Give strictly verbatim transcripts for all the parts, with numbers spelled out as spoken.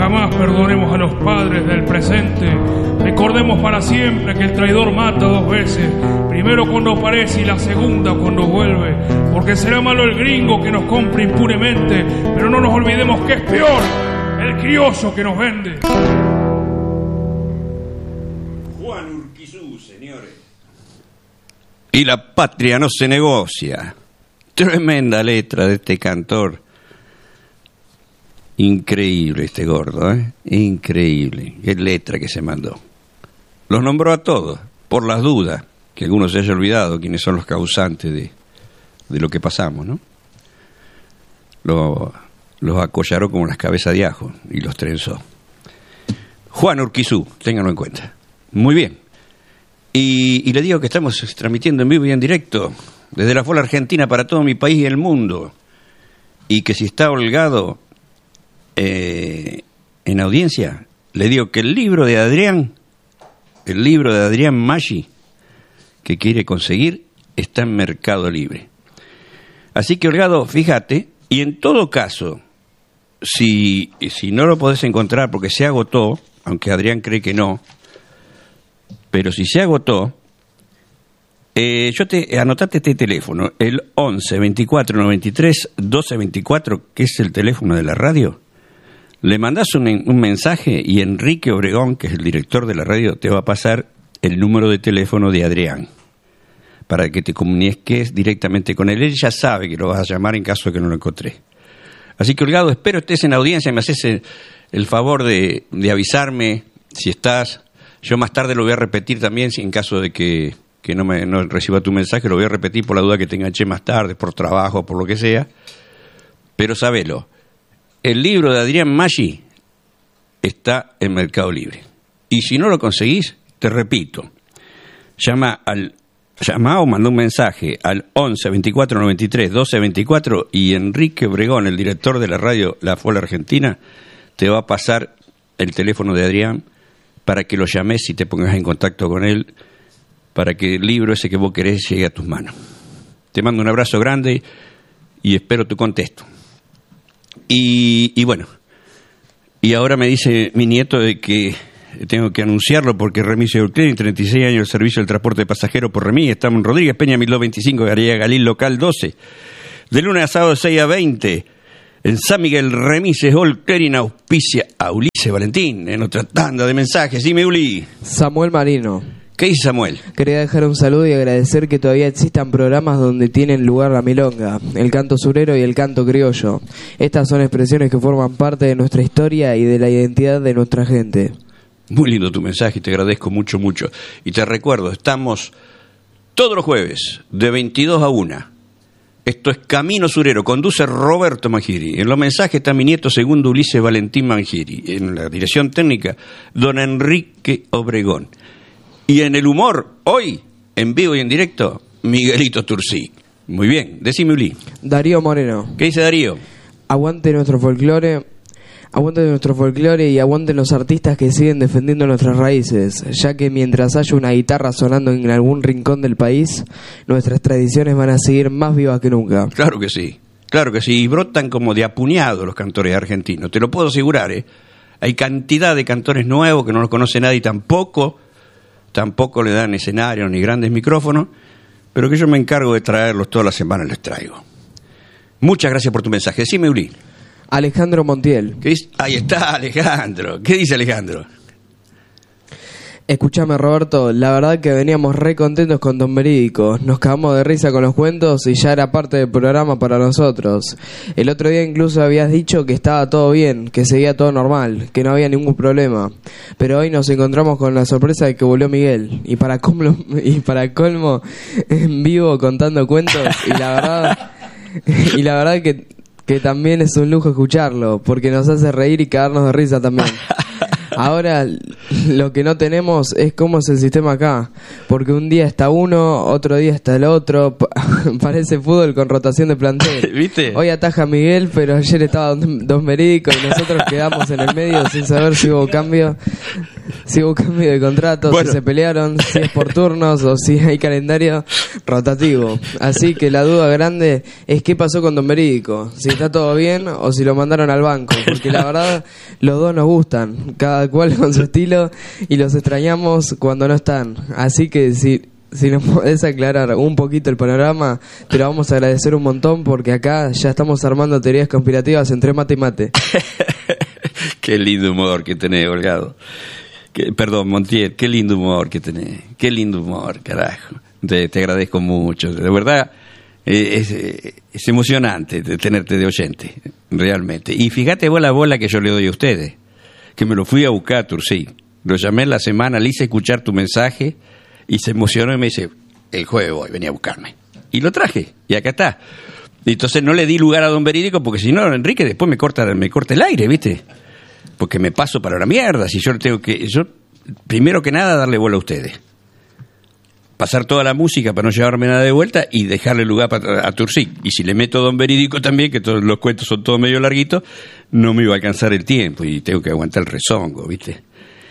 jamás perdonemos a los padres del presente. Recordemos para siempre que el traidor mata dos veces, primero cuando aparece y la segunda cuando vuelve, porque será malo el gringo que nos compre impunemente, pero no nos olvidemos que es peor el criollo que nos vende. Juan Urquizú, señores. Y la patria no se negocia. Tremenda letra de este cantor. Increíble este gordo, ¿eh? Increíble. Qué letra que se mandó. Los nombró a todos, por las dudas, que algunos se haya olvidado quiénes son los causantes de, de lo que pasamos, ¿no? Lo, los acollaró como las cabezas de ajo y los trenzó. Juan Urquizú, ténganlo en cuenta. Muy bien. Y, y le digo que estamos transmitiendo en vivo y en directo desde la Fola Argentina para todo mi país y el mundo. Y que si está holgado eh, en audiencia, le digo que el libro de Adrián, el libro de Adrián Maggi, que quiere conseguir, está en Mercado Libre. Así que, holgado, fíjate, y en todo caso, si, si no lo podés encontrar porque se agotó, aunque Adrián cree que no, pero si se agotó, eh, yo te anotate este teléfono, el once, veinticuatro, noventa y tres, doce, veinticuatro, que es el teléfono de la radio. Le mandás un, un mensaje y Enrique Obregón, que es el director de la radio, te va a pasar el número de teléfono de Adrián para que te comuniques directamente con él. Él ya sabe que lo vas a llamar en caso de que no lo encontré. Así que, holgado, espero estés en audiencia, me haces el, el favor de, de avisarme si estás. Yo más tarde lo voy a repetir también, si en caso de que, que no, me, no reciba tu mensaje, lo voy a repetir por la duda que te enganché más tarde, por trabajo, por lo que sea. Pero sabelo, el libro de Adrián Maggi está en Mercado Libre. Y si no lo conseguís, te repito, llama al llama o manda un mensaje al once, veinticuatro, noventa y tres, doce, veinticuatro y Enrique Obregón, el director de la radio La Fola Argentina, te va a pasar el teléfono de Adrián para que lo llames y te pongas en contacto con él, para que el libro ese que vos querés llegue a tus manos. Te mando un abrazo grande y espero tu contesto. Y, y bueno, y ahora me dice mi nieto de que tengo que anunciarlo porque Remis Euclid, treinta y seis años de servicio del transporte de pasajeros por Remis. Estamos en Rodríguez Peña, mil doscientos veinticinco, Galería Galil, local doce. De lunes a sábado, seis a veinte. En San Miguel, Remises All Clearing auspicia a Ulises Valentín en otra tanda de mensajes. Dime, Uli. Samuel Marino. ¿Qué dice Samuel? Quería dejar un saludo y agradecer que todavía existan programas donde tienen lugar la milonga, el canto surero y el canto criollo. Estas son expresiones que forman parte de nuestra historia y de la identidad de nuestra gente. Muy lindo tu mensaje y te agradezco mucho, mucho. Y te recuerdo, estamos todos los jueves de veintidós a una. Esto es Camino Surero, conduce Roberto Mangiri. En los mensajes está mi nieto segundo Ulises Valentín Mangiri. En la dirección técnica, don Enrique Obregón. Y en el humor, hoy, en vivo y en directo, Miguelito Turcí. Muy bien, decime, Uli. Darío Moreno. ¿Qué dice Darío? Aguante nuestro folclore, aguante nuestro folclore y aguanten los artistas que siguen defendiendo nuestras raíces, ya que mientras haya una guitarra sonando en algún rincón del país, nuestras tradiciones van a seguir más vivas que nunca. Claro que sí, claro que sí, y brotan como de apuñado los cantores argentinos, te lo puedo asegurar, ¿eh? Hay cantidad de cantores nuevos que no los conoce nadie tampoco, tampoco le dan escenario ni grandes micrófonos, pero que yo me encargo de traerlos todas las semanas, les traigo. Muchas gracias por tu mensaje. Decime, Uli. Alejandro Montiel. ¿Qué dice? Ahí está, Alejandro. ¿Qué dice Alejandro? Escúchame, Roberto, la verdad que veníamos re contentos con Don Verídico. Nos cagamos de risa con los cuentos y ya era parte del programa para nosotros. El otro día incluso habías dicho que estaba todo bien, que seguía todo normal, que no había ningún problema. Pero hoy nos encontramos con la sorpresa de que volvió Miguel. Y para colmo, y para colmo en vivo contando cuentos. Y la verdad, y la verdad que, que también es un lujo escucharlo, porque nos hace reír y cagarnos de risa también. Ahora lo que no tenemos es cómo es el sistema acá, porque un día está uno, otro día está el otro, parece fútbol con rotación de plantel. ¿Viste? Hoy ataja Miguel, pero ayer estaba Don, Don Verídico y nosotros quedamos en el medio sin saber si hubo cambio. si hubo cambio de contrato, Bueno. si se pelearon, si es por turnos o si hay calendario rotativo. Así que la duda grande es qué pasó con Don Verídico, si está todo bien o si lo mandaron al banco, porque la verdad los dos nos gustan, cada cual con su estilo y los extrañamos cuando no están. Así que si Si nos podés aclarar un poquito el panorama, te lo vamos a agradecer un montón porque acá ya estamos armando teorías conspirativas entre mate y mate. Qué lindo humor que tenés, Holgado. Que, perdón, Montiel, qué lindo humor que tenés. Qué lindo humor, carajo. Te, te agradezco mucho. De verdad, eh, es, eh, es emocionante de tenerte de oyente, realmente. Y fíjate vos la bola que yo le doy a ustedes, que me lo fui a buscar a Turcí. Lo llamé en la semana, le hice escuchar tu mensaje y se emocionó y me dice, el jueves voy, venía a buscarme. Y lo traje, y acá está. Y entonces no le di lugar a Don Verídico porque si no, Enrique después me corta, me corta el aire, ¿viste? Porque me paso para la mierda. Si yo tengo que, yo primero que nada darle bola a ustedes. Pasar toda la música para no llevarme nada de vuelta y dejarle lugar para, a Turcí. Y si le meto a Don Verídico también, que todos los cuentos son todos medio larguitos, no me iba a alcanzar el tiempo y tengo que aguantar el rezongo, ¿viste?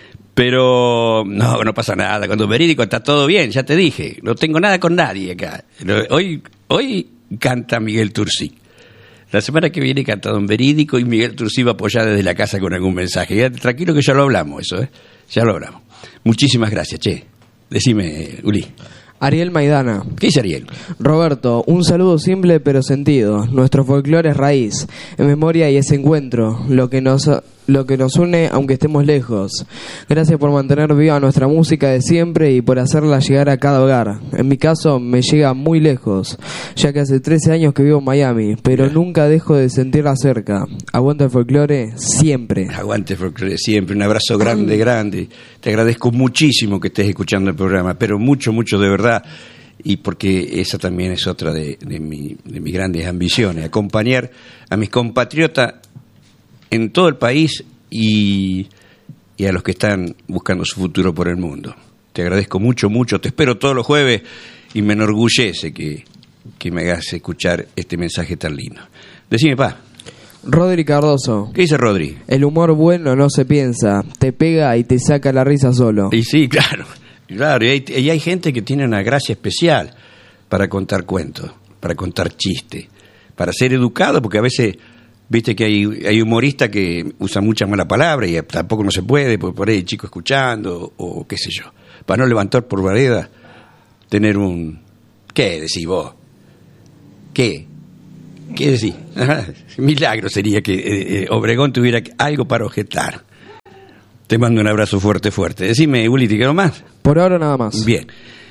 Pero no, no pasa nada. Con Don Verídico está todo bien, ya te dije. No tengo nada con nadie acá. Hoy, hoy canta Miguel Turcí. La semana que viene canta Don Verídico y Miguel Turcí va a apoyar desde la casa con algún mensaje. Ya, tranquilo que ya lo hablamos eso, ¿eh? Ya lo hablamos. Muchísimas gracias, che. Decime, Uli. Ariel Maidana. ¿Qué dice Ariel? Roberto, un saludo simple pero sentido. Nuestro folclore es raíz, en memoria y ese encuentro, lo que nos lo que nos une aunque estemos lejos. Gracias por mantener viva nuestra música de siempre y por hacerla llegar a cada hogar. En mi caso me llega muy lejos, ya que hace trece años que vivo en Miami, pero yeah. nunca dejo de sentirla cerca. Aguanta el folclore siempre. Aguante el folclore siempre. Un abrazo grande, grande. Te agradezco muchísimo que estés escuchando el programa, pero mucho, mucho de verdad. Y porque esa también es otra de, de, mi, de mis grandes ambiciones, acompañar a mis compatriotas en todo el país y, y a los que están buscando su futuro por el mundo. Te agradezco mucho, mucho, te espero todos los jueves y me enorgullece que, que me hagas escuchar este mensaje tan lindo. Decime, pa. Rodri Cardoso. ¿Qué dice Rodri? El humor bueno no se piensa, te pega y te saca la risa solo. Y sí, claro. Claro, y hay, y hay gente que tiene una gracia especial para contar cuentos, para contar chistes, para ser educado, porque a veces, viste que hay, hay humoristas que usan mucha mala palabra y tampoco no se puede, porque por ahí el chico escuchando, o, o qué sé yo. Para no levantar por vereda, tener un... ¿Qué decís vos? ¿Qué? ¿Qué decís? Milagro sería que eh, Obregón tuviera algo para objetar. Te mando un abrazo fuerte, fuerte. Decime, Uli, ¿te quiero más? Por ahora nada más. Bien.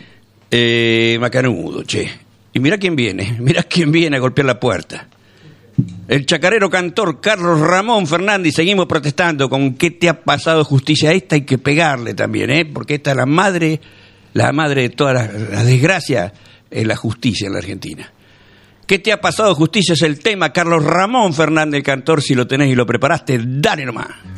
Eh, macanudo, che. Y mirá quién viene, mirá quién viene a golpear la puerta. El chacarero cantor Carlos Ramón Fernández. Seguimos protestando con qué te ha pasado justicia. A esta hay que pegarle también, ¿eh? Porque esta es la madre, la madre de todas las, las desgracias, es la justicia en la Argentina. ¿Qué te ha pasado justicia? Es el tema. Carlos Ramón Fernández, el cantor. Si lo tenés y lo preparaste, dale nomás.